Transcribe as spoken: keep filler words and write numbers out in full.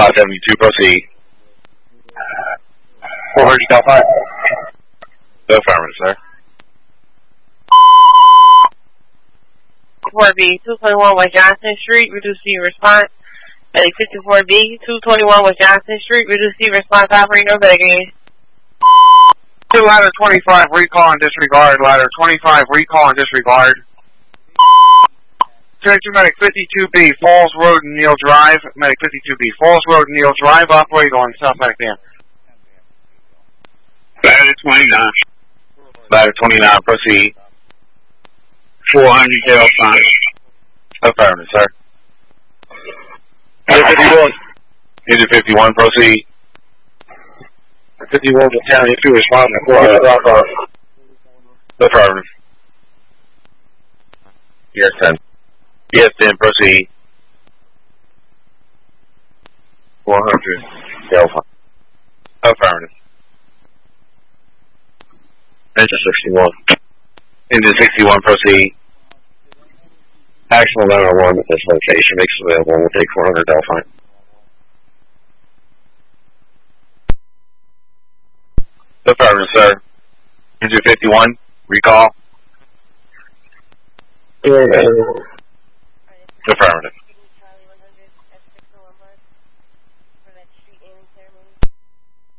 five seventy-two, proceed. four hundred Delphi. Affirmative, sir. four B, two twenty-one West Johnson Street, reduce response. Medic fifty-four B, two twenty-one West Johnson Street, reduce response, operating over again. To ladder twenty-five, recall and disregard. Ladder twenty-five, recall and disregard. Turn to Medic fifty-two B, Falls Road and Neal Drive. Medic fifty-two B, Falls Road and Neal Drive, operate on South Medic Dam. Ladder twenty-nine. Ladder twenty-nine, proceed. four hundred Delphi. Affirmative, sir. Unit fifty-one. Unit fifty-one, proceed. fifty-one to town, if you respond to four hundred Delphi. Affirmative. Yes, ten. Yes, ten, proceed. four hundred Delphi. Affirmative. Engine sixty-one. Engine sixty-one, proceed. Actual nine oh one at this location makes available. We'll take four hundred Delphi. Affirmative, sir. Engine fifty-one, recall. Yeah. Affirmative.